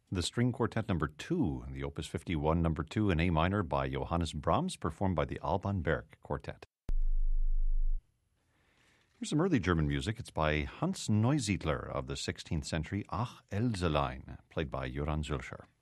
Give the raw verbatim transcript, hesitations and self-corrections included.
The String Quartet Number two, the Opus fifty-one Number two in A minor by Johannes Brahms, performed by the Alban Berg Quartet. Here's some early German music. It's by Hans Neusiedler of the sixteenth century, Ach Elselein, played by Johann Zülcher.